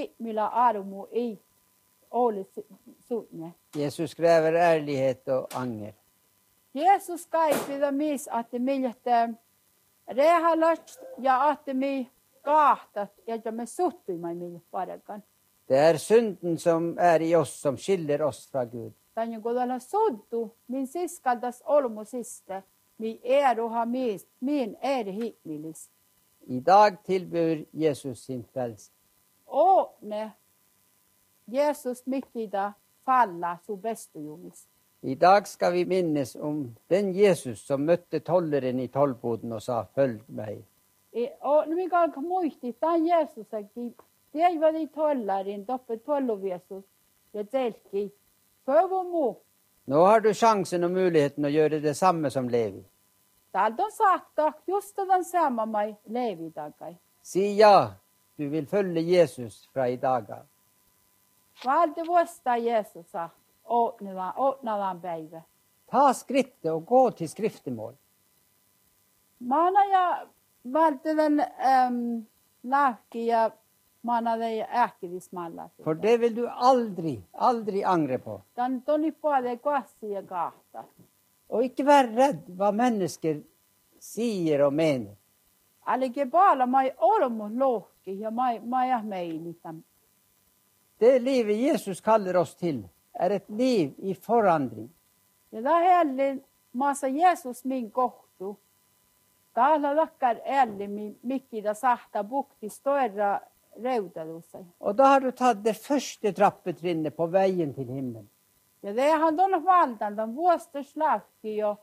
millä armo ei ole suutne. Jesus kräver ärlighet och anger. Jeesus kaipida mis, että meiltä rehalast ja että me kahtat ja me suttuimme meille parakan. Det är synden som är i oss som skiljer oss från Gud. Tänne kun ollaan suttu, min siskaltas olmusista, mi eroha min himmelis. Idag tillbyr Jesus sin frälse. Ne Jeesus mittida falla su bestujumis. Idag ska vi minnas om den Jesus som mötte tollaren i tollboden och sa följ mig. Nu mikä muisti, tämän Jeesusakin, teivät tollarin, toppe tolluviessus ja telkki. Följ mu. Nu har du chansen och möjligheten att göra detsamma som Levi. Täältä on saattaa just tämän samamai Levi takai. Säg ja, du vill följa Jesus från idag. Valde vuosta Jeesusa, åtnalan päivä. Ta skriften och gå till skriftemål. Mana ja valde den lahki ja mana den äkkivismalla. För det vill du aldrig angra på. Tän toni puolelle kassi ja kahta. Och inte vara rädd vad människor säger och menar. Alike paala mai olmus lohki ja mai meilitan. Det livet Jesus kallar oss till är ett liv i förändring. Ja da helli maassa Jeesus min kohtu. Täällä lakkar elli mikkida sahta bukti stoira reutadussa. Och då har du tagit det första trappetrinnet på vägen till himlen. Ja det han tuonne valtan, tämän vuostoslahki jo,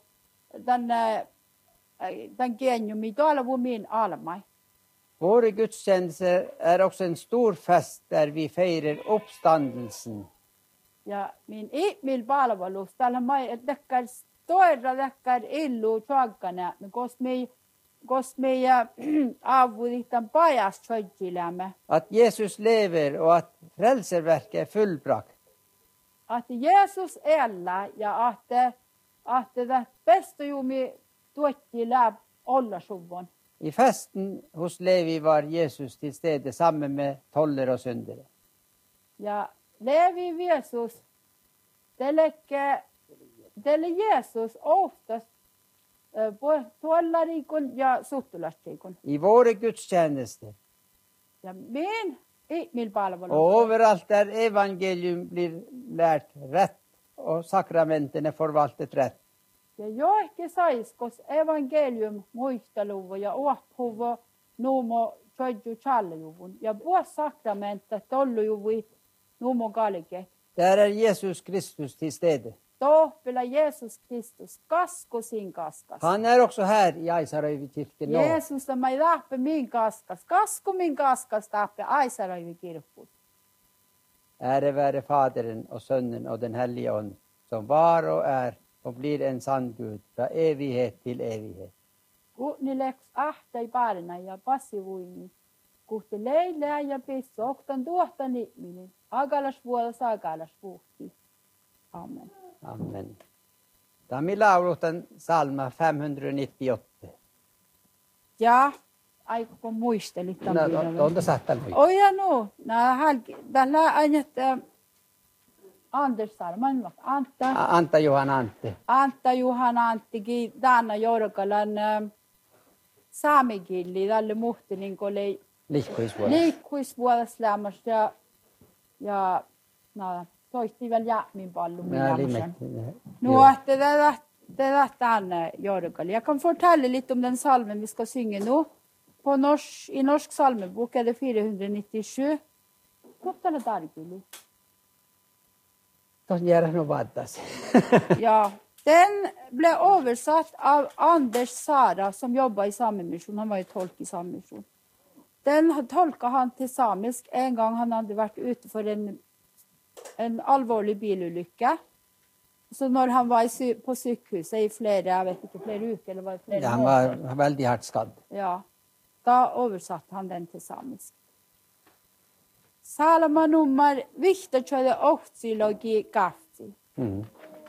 tämän genjumi tuolla vuomin almai. Våra gudstjänster är också en stor fest där vi firar uppståndelsen. Ja min ihmil palvelus, täällä mai, että dekkar illu tjoakkana, koska me avudihtan pajast tjoikilämme. Att Jesus lever och att frälserverket är fullbrakt. Att Jesus elää ja att det bästa jumi tuotkilää olla suvon. I festen hos Levi var Jesus till stede sammen med tollere och syndare. Ja Levi Jesus, det Jesus oftast på tollarikon ja suttulaskikon. I våra gudstjänster. Ja min palvelu. Och överallt där evangelium blir lärt rätt och sakramenten är förvaltat rätt. Ja johonkin saiskos evankelium muisteluvu ja uoppuvu nuumo tjödju tjallujuvun. Ja vuos sakramenta tollujuvui nuumo kalike. Där är Jesus Kristus till stede. Tohpela Jesus Kristus kasku sin kaskas. Han är också här i Aisaröivikirken. Jeesus on mai tahpe min kaskas. Kasku min kaskas tahpe Aisaröivikirkkus. Ära vare Faderen och Sonen och den helige Ande, som var och är och blir en sann Gud från evighet till evighet. Kuhni leks ahtai parina ja passivuini. Kuhti leilää ja pissu oktan tuohtan ihminen. Agalas vuodas agalas puhti. Amen. Amen. Tämä lauletaan psalma 598. Ja, aika kun muistelit tämän. No, on tässä tällä. Oh ja no, tällä aineet Anders Salman, Anta Johan Antti. Anta Johan Anttikin, Danna Jorkalan saamikilli, tälle muhtelin, kun oli liikkuisvuodessa ja toisti vielä jäämin paljon. Nu att det är Danna Jorkalan. Jag kan fortelle lite om den salmen vi ska synge nu. I norsk salmebok är det 497. Koppala dargili. Ja, den blev översatt av Anders Sara som jobbar i Samemission. Han var ju tolk i Samemission. Den tolkade han till samisk en gång han hade varit ute för en allvarlig bilolycka. Så när han var på sjukhuset i flera veckor eller var det flera månader. Han var väldigt hårt skadd. Ja, då översatte han den till samisk. Salma nummer vihta tjöde ohtsi logi kafti.